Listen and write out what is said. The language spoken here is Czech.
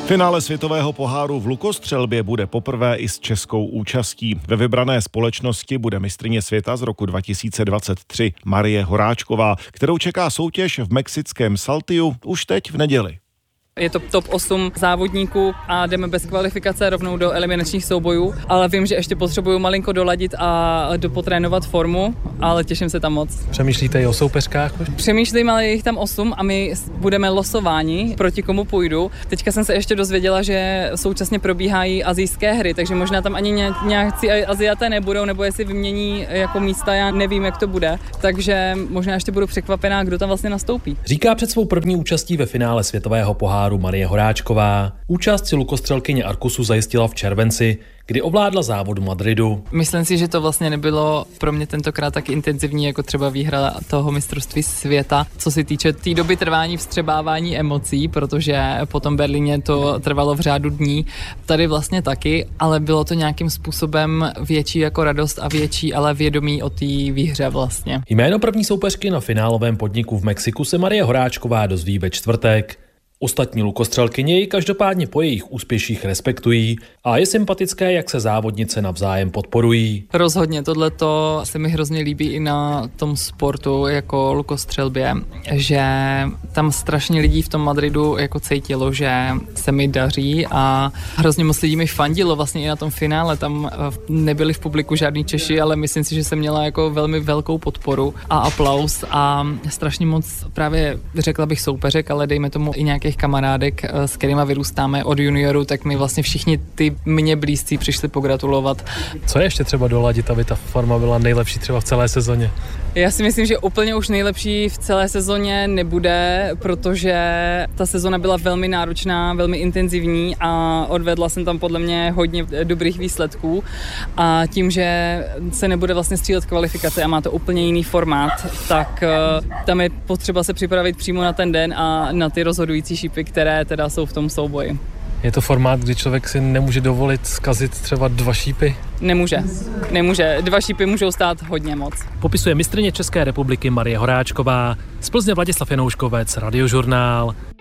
Finále světového poháru v lukostřelbě bude poprvé i s českou účastí. Ve vybrané společnosti bude mistryně světa z roku 2023 Marie Horáčková, kterou čeká soutěž v mexickém Saltiu už teď v neděli. Je to top 8 závodníků a jdeme bez kvalifikace rovnou do eliminačních soubojů, ale vím, že ještě potřebuju malinko doladit a dopotrénovat formu, ale těším se tam moc. Přemýšlíte i o soupeřkách? Přemýšlím, ale je jich tam 8 a my budeme losováni, proti komu půjdu. Teďka jsem se ještě dozvěděla, že současně probíhají asijské hry, takže možná tam ani nějací Aziaté nebudou, nebo jestli vymění jako místa, já nevím, jak to bude. Takže možná ještě budu překvapená, kdo tam vlastně nastoupí. Říká před svou první účastí ve finále světového poháru Marie Horáčková. Účast si lukostřelkyně Arkusu zajistila v červenci, kdy ovládla závod v Madridu. Myslím si, že to vlastně nebylo pro mě tentokrát tak intenzivní, jako třeba výhra toho mistrovství světa, co se týče té doby trvání vstřebávání emocí, protože po tom Berlíně to trvalo v řádu dní. Tady vlastně taky, ale bylo to nějakým způsobem větší jako radost a větší, ale vědomí o té výhře vlastně. Jméno první soupeřky na finálovém podniku v Mexiku se Marie Horáčková dozví ve čtvrtek. Ostatní lukostřelkyně ji každopádně po jejich úspěších respektují a je sympatické, jak se závodnice navzájem podporují. Rozhodně, tohleto se mi hrozně líbí i na tom sportu jako lukostřelbě, že tam strašně lidí v tom Madridu jako cítilo, že se mi daří a hrozně moc lidí mi fandilo vlastně i na tom finále, tam nebyli v publiku žádný Češi, ale myslím si, že jsem měla jako velmi velkou podporu a aplaus a strašně moc právě řekla bych soupeřek, ale dejme tomu i nějakých kamarádek, s kterýma vyrůstáme od junioru, tak mi vlastně všichni ty mě blízcí přišli pogratulovat. Co je ještě třeba doladit, aby ta forma byla nejlepší třeba v celé sezóně? Já si myslím, že úplně už nejlepší v celé sezóně nebude, protože ta sezóna byla velmi náročná, velmi intenzivní a odvedla jsem tam podle mě hodně dobrých výsledků a tím, že se nebude vlastně střílet kvalifikace a má to úplně jiný formát, tak tam je potřeba se připravit přímo na ten den a na ty rozhodující šípy, které teda jsou v tom souboji. Je to formát, kdy člověk si nemůže dovolit zkazit třeba 2 šípy? Nemůže. 2 šípy můžou stát hodně moc. Popisuje mistryně České republiky Marie Horáčková. Z Plzně Vladislav Janouškovec, Radiožurnál.